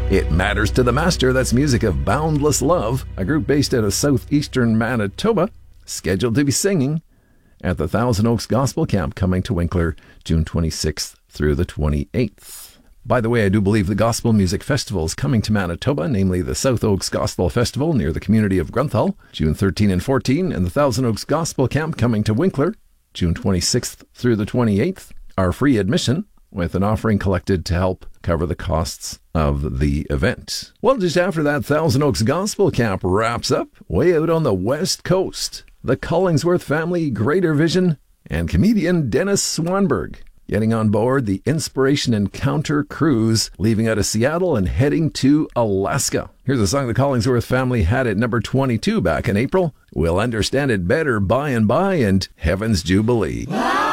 It Matters to the Master, that's music of Boundless Love, a group based out of southeastern Manitoba, scheduled to be singing at the Thousand Oaks Gospel Camp coming to Winkler June 26th through the 28th. By the way, I do believe the Gospel Music Festival is coming to Manitoba, namely the South Oaks Gospel Festival near the community of Grunthal, June 13 and 14, and the Thousand Oaks Gospel Camp coming to Winkler, June 26th through the 28th, are free admission, with an offering collected to help cover the costs of the event. Well, just after that Thousand Oaks Gospel Camp wraps up, way out on the West Coast, the Collingsworth family, Greater Vision, and comedian Dennis Swanberg getting on board the Inspiration Encounter cruise, leaving out of Seattle and heading to Alaska. Here's a song the Collingsworth family had at number 22 back in April. We'll Understand It Better By and By and Heaven's Jubilee.